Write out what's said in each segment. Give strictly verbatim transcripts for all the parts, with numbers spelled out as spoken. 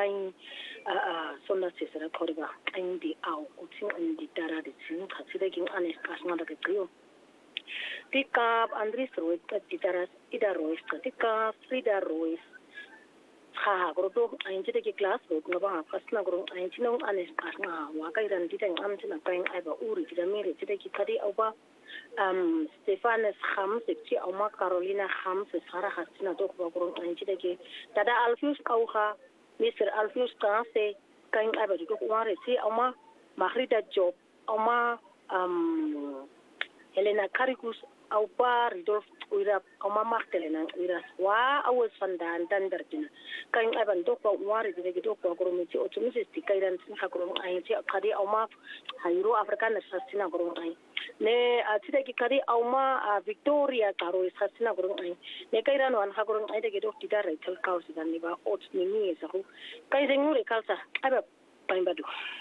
kain sonna sesera koriba kain di au kuting andi dara di sing khatsida king anes kasnga da krio tika Andris Roy titara ida Roy tika Frida Roy ha grodo ainjide ki class ro ngaba kasna gro ainjino anes kasnga wa kairan ditang amtina kain aiba uri tida mere tida ki kadi auba um Stefanes Khams ti Oma Carolina Khams Sara Hasina to ko gro ainjide ki tada Alfius Kauha Mister Alfius Kase kain aiba to ko ware ti Oma Mahrida Job Oma um Helena Karikus au pa Ridolf uira Oma Magdalena uira wa awes vandan dan derdina kain aiban to ko ware de ke to ko gro mi ti otumis ti kairan tin ha gro ainji kadi Oma Hairo Afrikaner Hasina gro ai ne atida ki kari auma Victoria karo isasina gurung ai ne kairan wan ha gurung ai de ke dok tidar tel kaus dan ni ba ot ni ni sa hu kai rengure kalsa aba pain badu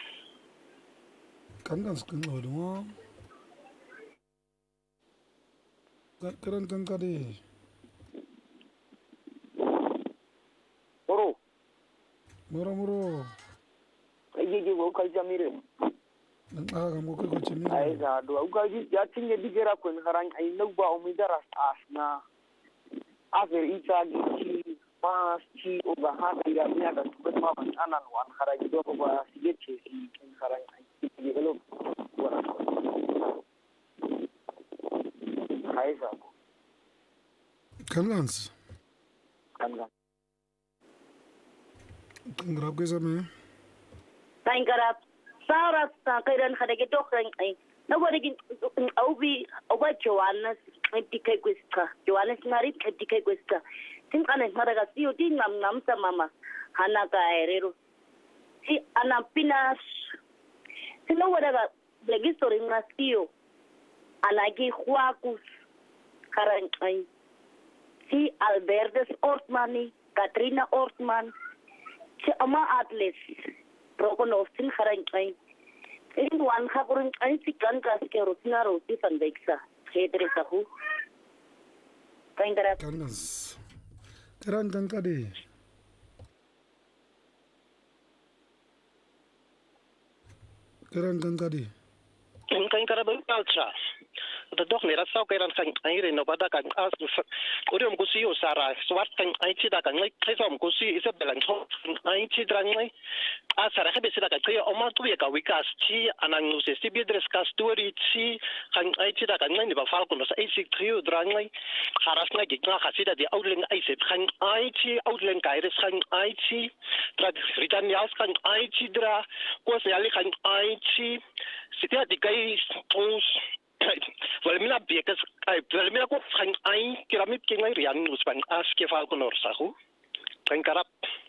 kan kan skun odo karan kan kadi moro moro moro ai je go kal jamire ah kamu ko chimi ai da do uga ji ya tinge digera ko haran ai no ba o mi dara asna aver ita gi ma ci o ba ha ya ya da ko ma ban anan wan haran do ba sige ce shi kin haran ai gi gelo ai da kan lans kan ga kan grab ke sama kain garap Sara sa kairan kada ke dok ran ai na gode gi aubi oba Joanna tikai kwesta Joanna ngari tikai kwesta tin kana maraga siyo din ngam ngam sa mama hana ka erero si ana pinas sino wada ga lagi story ngasiyo ana gi huakus karan ai si Albertus Ortmani Katrina Ortman si ama atles Prokonov sin karan ai in wan khaburun ai si kan gas ke rotna roti pandeksa hedre sahu kain garap kanas karan kan kadi karan kan kadi kain garap ultra da doch ne rasau kairan kan ai re no bada kan as urium kusiyo sara swat kan ai chi da kan lai kaisom kusi isa belang tho ai chi drang lai a sara khabe sida ka kaya oma tu ya ka wikas chi anang nu se sibi dres ka story chi kan ai chi da kan lai ni ba fal kun sa ai sik trio drang lai haras na gi ka khasida di outling ai se kan ai chi outling kai res kan ai chi trad ritan yaus kan ai chi dra ko se ali kan ai chi sitia di kai tos Wel mina bekas ai wel mina ko kan ai kiramit kingai rian nus ban as ke fal kunor sahu kan karap